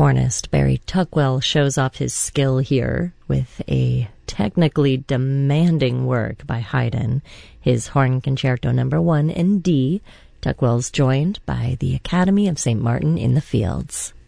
Hornist Barry Tuckwell shows off his skill here with a technically demanding work by Haydn, his Horn Concerto No. 1 in D. Tuckwell's joined by the Academy of St. Martin in the Fields.